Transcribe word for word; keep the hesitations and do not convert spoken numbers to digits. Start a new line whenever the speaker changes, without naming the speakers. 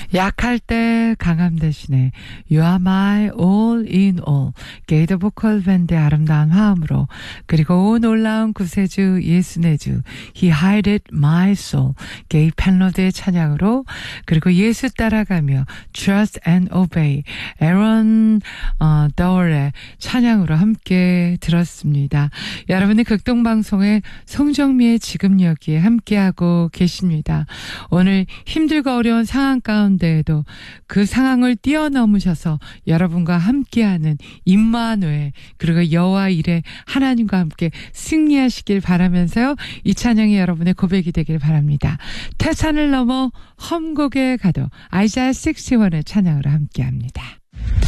약할 때 강함 대신에 You are my all in all. 게이더 보컬 밴드의 아름다운 화음으로, 그리고 오 놀라운 구세주 예수의 주 He hided my soul. 게이 팬로드의 찬양으로, 그리고 예수 따라가며 Trust and Obey. 에런 어, 더월의 찬양으로 함께 들었습니다. 여러분이 극동방송의 송정미의 지금 여기에 함께하고 계십니다. 오늘 힘들고 어려운 상황 가운데에도 그 상황을 뛰어넘으셔서 여러분과 함께하는 임마누엘, 그리고 여호와 일에 하나님과 함께 승리하시길 바라면서요, 이 찬양이 여러분의 고백이 되길 바랍니다. 태산을 넘어 험곡에 가도 아이자야 육십일의 찬양으로 함께합니다.